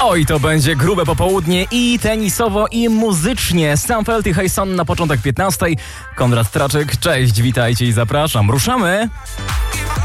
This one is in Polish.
Oj, to będzie grube popołudnie i tenisowo, i muzycznie. Sam Feldt i Hejson na początek 15. Konrad Traczyk, cześć, witajcie i zapraszam. Ruszamy!